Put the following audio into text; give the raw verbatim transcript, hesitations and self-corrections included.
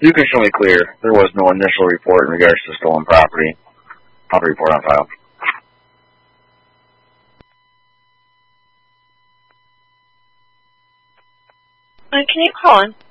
You can show me clear. There was no initial report in regards to stolen property. I'll report on file. Uh, can you call in?